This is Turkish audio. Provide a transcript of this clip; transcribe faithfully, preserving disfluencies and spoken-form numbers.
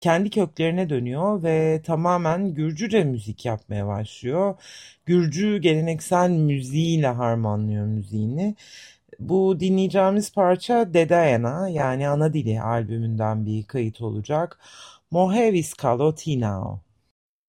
kendi köklerine dönüyor ve tamamen Gürcüce müzik yapmaya başlıyor. Gürcü geleneksel müziğiyle harmanlıyor müziğini. Bu dinleyeceğimiz parça Dedayana yani Ana Dili albümünden bir kayıt olacak. Mohevis Kalotinao.